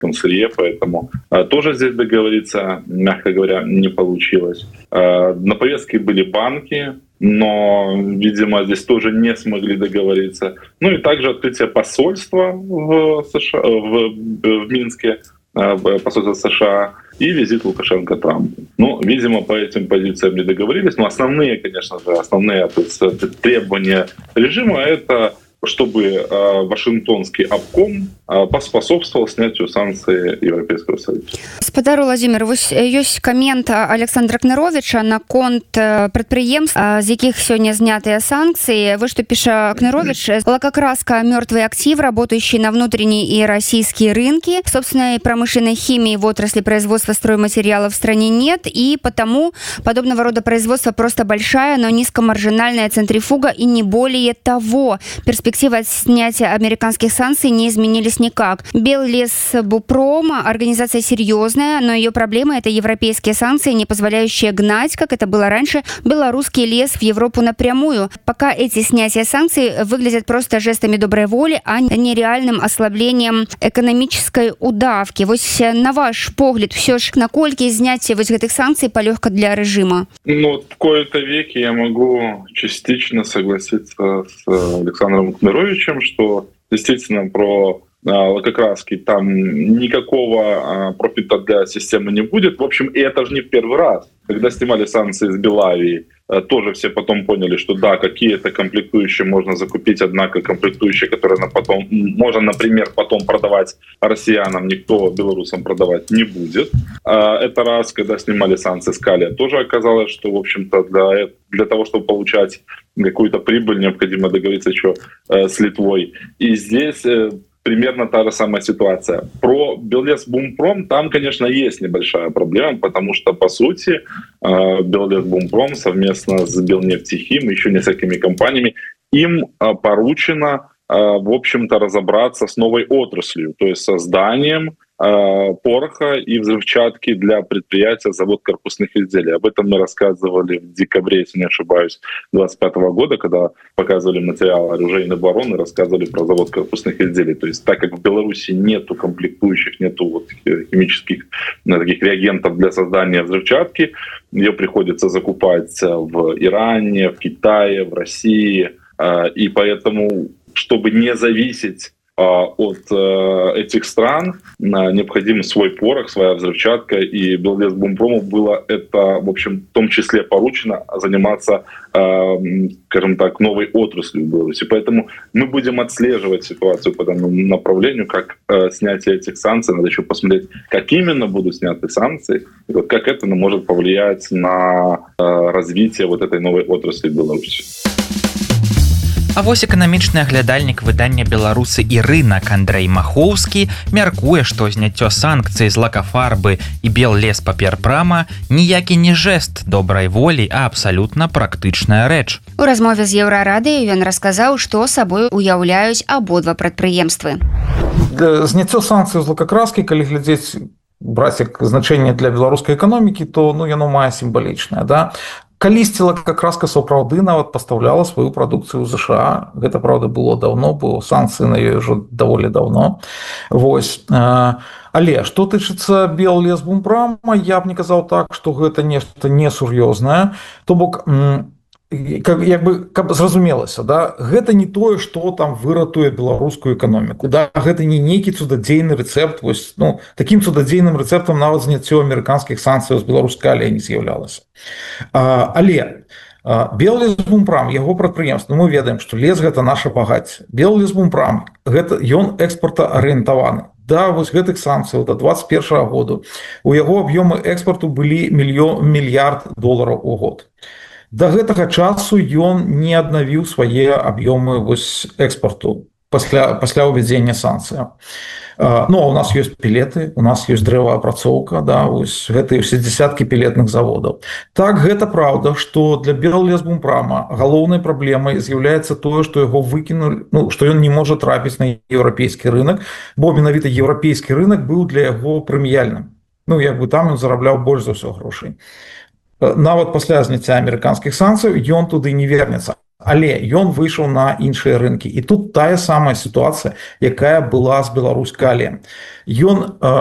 сырье, поэтому тоже здесь договориться, мягко говоря, не получилось. На повестке были банки, но, видимо, здесь тоже не смогли договориться. Ну и также открытие посольства в США, в Минске, посольство США, и визит Лукашенко Трампу. Ну, видимо, по этим позициям не договорились. Но основные, конечно же, требования режима — это чтобы Вашингтонский обком поспособствовал снятию санкций Европейского Союза. Спадар Уладзімір, вось ёсць камент Александра Кныровіча наконт прадпрыемств, з якіх сёння знятыя санкции. Вот что пишет Кнырович: лакокраска — мертвый актив, работающий на внутренние и российские рынки. Собственной промышленной химии в отрасли производства стройматериалов в стране нет, и потому подобного рода производство просто большая, но низкомаржинальная центрифуга, и не более того. Перспективы от снятия американских санкций не изменились никак. Беллесбумпром — организация серьезная, но ее проблема — это европейские санкции, не позволяющие гнать, как это было раньше, белорусский лес в Европу напрямую. Пока эти снятия санкций выглядят просто жестами доброй воли, а не реальным ослаблением экономической удавки. Вот на ваш погляд, все ж наколькі зняцце вот этих санкций полегко для режима? Ну, в кои-то веки я могу частично согласиться с Александром Кныровичем, что действительно про лакокраски там никакого профита для системы не будет. В общем, и это же не в первый раз. Когда снимали санкции с Белавии, тоже все потом поняли, что да, какие-то комплектующие можно закупить, однако комплектующие, которые потом можно, например, потом продавать россиянам, никто белорусам продавать не будет. Это раз. Когда снимали санкции с калия, тоже оказалось, что, в общем-то, для того, чтобы получать какую-то прибыль, необходимо договориться еще с Литвой. И здесь примерно та же самая ситуация. Про Беллесбумпром там, конечно, есть небольшая проблема, потому что, по сути, Беллесбумпром совместно с Белнефтехим и еще несколькими компаниями, им поручено, в общем-то, разобраться с новой отраслью, то есть созданием пороха и взрывчатки для предприятия завод корпусных изделий. Об этом мы рассказывали в декабре, если не ошибаюсь, 2025 года, когда показывали материалы оружейной обороны, рассказывали про завод корпусных изделий. То есть так как в Беларуси нету комплектующих, нету вот химических таких реагентов для создания взрывчатки, ее приходится закупать в Иране, в Китае, в России. И поэтому, чтобы не зависеть от этих стран, необходим свой порох, своя взрывчатка, и Беллесбумпрому было это, в общем, в том числе поручено заниматься, скажем так, новой отраслью в Беларуси. Поэтому мы будем отслеживать ситуацию по данному направлению, как снятие этих санкций. Надо еще посмотреть, как именно будут сняты санкции, и вот как это может повлиять на развитие вот этой новой отрасли в Беларуси. А вось эканамічны аглядальнік выдання «Беларусы і рынак» Андрэй Махоўскі мяркуе, што зняццё санкцый з лакафарбы і Беллеспаперпрама ніякі не жэст добрай волі, а абсалютна практычная рэч. У размове з Еўрарадыё ён расказаў, што сабой уяўляюць абодва прадпрыемствы. Зняццё санкцый з лакакраскі, калі глядзець, браць як значэнне для беларускай эканомікі, то яно мае сімвалічнае, да? Калісьці лакакраска сапраўды нават пастаўляла сваю прадукцыю ў ЗША. Гэта, правда, было даўно, бо санкцыі на ёй ўжо даволі даўно. Вось. Але што тычыцца Беллесбумпрама, я б не казаў так, што гэта нешта несур'ёзнае. То бок, каб зразумелася, да, гэта не тое, што там выратуе беларускую эканоміку, да, гэта не нейкі цудадзейны рэцэпт, вось, такім цудадзейным рэцэптам нават зняццё амерыканскіх санкцыяў з беларускай калія не з'яўлялася. Але Беллесбумпрам, яго прадпрыемства, мы ведаем, што лес гэта наша багацце. Беллесбумпрам, ён экспартаарыентаваны. Да, вось гэтых санкцыяў да 2021 году у яго аб'ёмы экспарту былі мільярд долараў у год. Да гэтага часу ён не аднавіў свае аб'ёмы экспарту пасля ўвядзення санкцыяў. А у нас ёсць пелеты, у нас ёсць дрэваапрацоўка, да, вось гэтыя ўсе дзясяткі пелетных заводаў. Так, гэта праўда, што для Беллесбумпрама галоўнай праблемай з'яўляецца тое, што яго выкінулі, што ён не можа трапіць на еўрапейскі рынок, бо менавіта еўрапейскі рынок быў для яго прэміяльным. Там ён зарабляў больш за ўсё грошай. Нават пасля зняцця амерыканскіх санкцыяў ён туды не вернецца. але ён выйшаў на іншыя рынкі. І тут тая самая сітуацыя, якая была з беларускай алеем. Ён